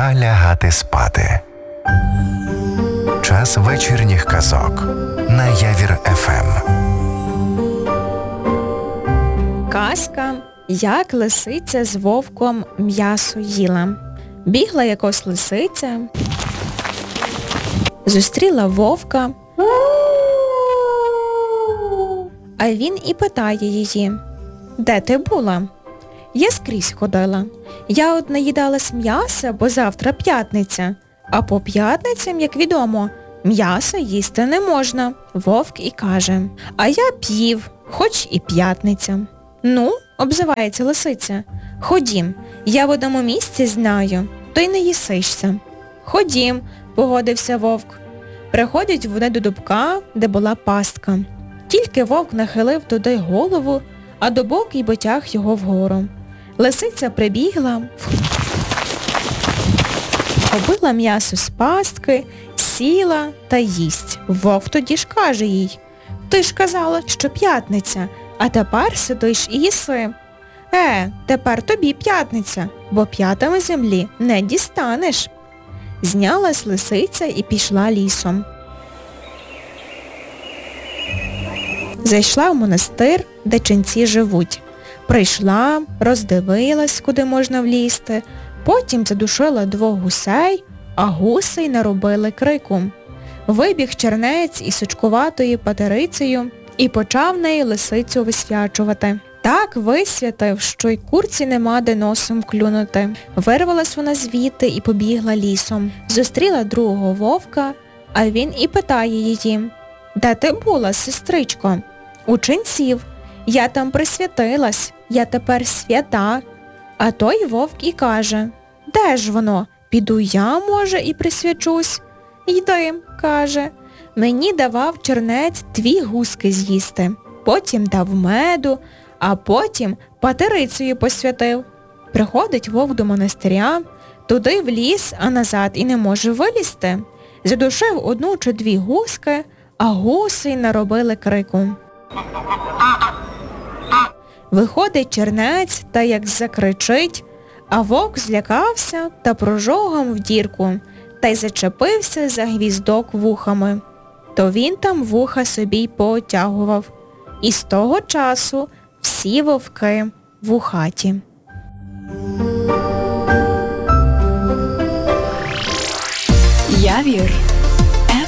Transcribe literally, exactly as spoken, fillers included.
Пора лягати спати. Час вечірніх казок на Явір еф ем. Казка «Як лисиця з вовком м'ясо їла». Бігла якось лисиця, зустріла вовка, а він і питає її: «Де ти була?» «Я скрізь ходила. Я от наїдалась м'яса, бо завтра п'ятниця. А по п'ятницям, як відомо, м'яса їсти не можна». Вовк і каже: «А я б їв, хоч і п'ятниця». «Ну, – обзивається лисиця, – ходім, я в одному місці знаю, то й не їсишся». «Ходім», – погодився вовк. Приходять вони до дубка, де була пастка. Тільки вовк нахилив туди голову, а дубок і потяг його вгору. Лисиця прибігла, побила м'ясо з пастки, сіла та їсть. Вовк тоді ж каже їй: «Ти ж казала, що п'ятниця, а тепер сидиш і їси». «Е, тепер тобі п'ятниця, бо п'ятами землі не дістанеш». Знялась лисиця і пішла лісом. Зайшла в монастир, де ченці живуть. Прийшла, роздивилась, куди можна влізти, потім задушила двох гусей, а гуси й наробили крику. Вибіг чернець із сучкуватою патерицею і почав неї лисицю висвячувати. Так висвятив, що й курці нема де носом клюнути. Вирвалась вона звідти і побігла лісом. Зустріла другого вовка, а він і питає її: «Де ти була, сестричко?» «У ченців. Я там присвятилась, я тепер свята». А той вовк і каже: «Де ж воно? Піду я, може, і присвячусь». «Йди», каже, «мені давав чернець дві гуски з'їсти, потім дав меду, а потім патерицею посвятив». Приходить вовк до монастиря, туди в ліс, а назад і не може вилізти. Задушив одну чи дві гуски, а гуси й наробили крику. Виходить чернець та як закричить, а вовк злякався та прожогом в дірку, та й зачепився за гвіздок вухами. То він там вуха собі й поотягував. І з того часу всі вовки вухаті. Явір